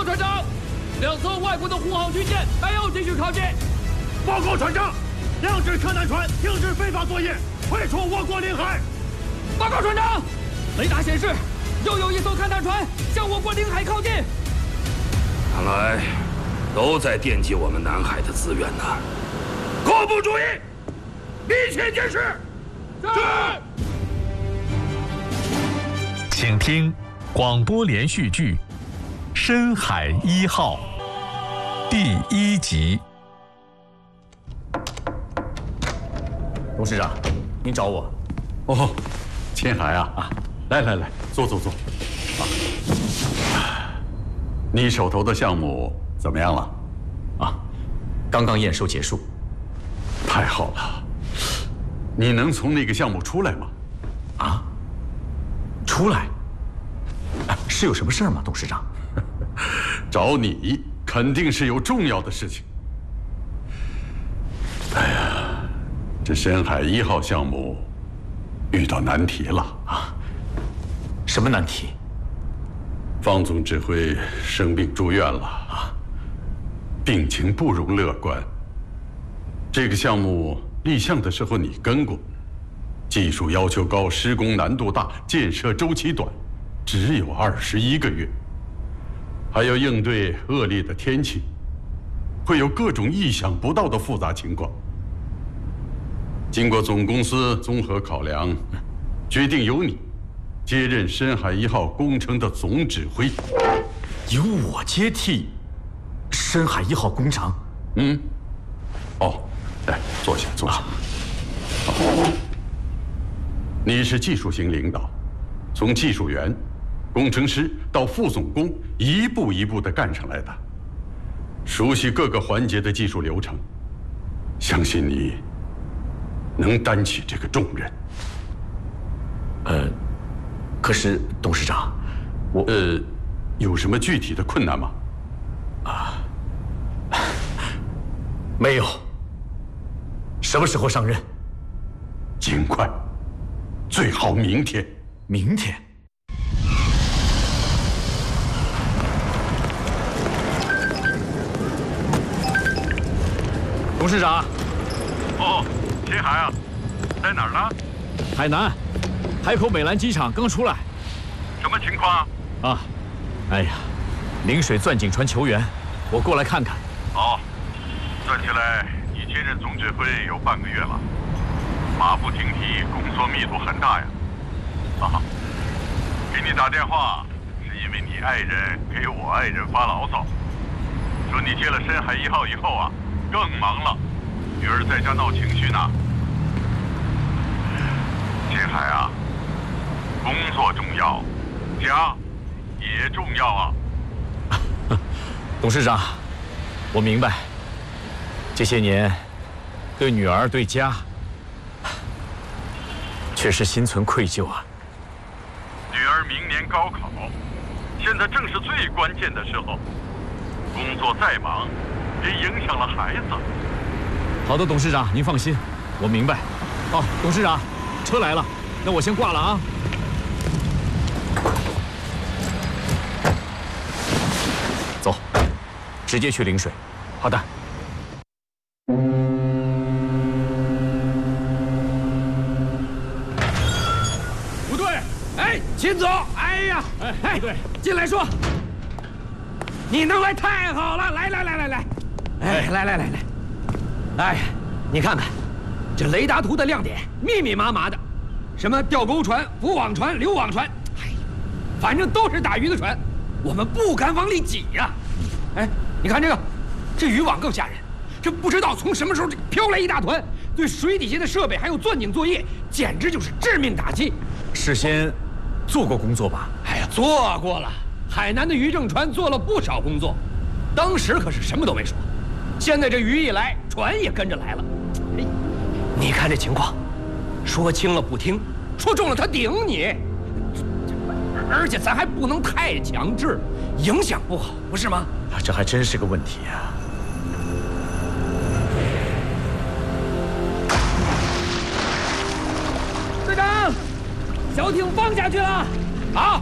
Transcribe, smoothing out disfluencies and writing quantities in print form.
告船长，两艘外国的护航军舰还要继续靠近。 报告船长，两只客难船停止非法作业，退出我国领海。 报告船长，雷达显示又有一艘勘探船向我国领海靠近。 看来都在惦记我们南海的资源呢。各部注意，密切监视。 是。 请听广播连续剧《深海一号》第1集。 董事长，您找我？ 哦，秦海啊，来，坐。你手头的项目怎么样了？ 刚刚验收结束。 太好了，你能从那个项目出来吗？ 出来？是有什么事儿吗，董事长？ 找你肯定是有重要的事情。哎呀，这深海1号项目遇到难题了啊！ 什么难题？ 方总指挥生病住院了病情不容乐观。这个项目立项的时候你跟过，技术要求高，施工难度大，建设周期短，只有21个月，还要应对恶劣的天气，会有各种意想不到的复杂情况。经过总公司综合考量，决定由你接任深海1号工程的总指挥。 由我接替深海1号工程？ 来，坐下。你是技术型领导，从技术员、工程师到副总工，一步一步地干上来的，熟悉各个环节的技术流程，相信你能担起这个重任。 可是董事长， 有什么具体的困难吗？ 没有。什么时候上任？ 尽快，最好明天。 明天？董事长。 秦海啊，在哪儿呢？ 海南，海口美兰机场刚出来。 什么情况哎呀，临水钻井船求援，我过来看看。 算起来你接任总指挥有半个月了，马不停蹄，工作密度很大呀。给你打电话是因为你爱人给我爱人发牢骚，说你接了深海1号以后更忙了，女儿在家闹情绪呢。秦海工作重要，家也重要董事长，我明白。这些年，对女儿对家，确实心存愧疚女儿明年高考，现在正是最关键的时候，工作再忙，也影响了孩子。 好的，董事长，您放心，我明白。董事长，车来了，那我先挂了走，直接去临水。好的。 不对，秦总，不对，进来说。你能来太好了，来，来，你看看，这雷达图的亮点密密麻麻的，什么钓钩船、浮网船、流网船，反正都是打鱼的船，我们不敢往里挤呀。你看这渔网更吓人，这不知道从什么时候飘来一大团，对水底下的设备还有钻井作业，简直就是致命打击。 事先做过工作吧？ 做过了，海南的渔政船做了不少工作，当时可是什么都没说，现在这鱼一来，船也跟着来了。你看这情况，说轻了不听，说重了他顶你，而且咱还不能太强制，影响不好，不是吗？ 这还真是个问题呀。 队长，小艇放下去了。好。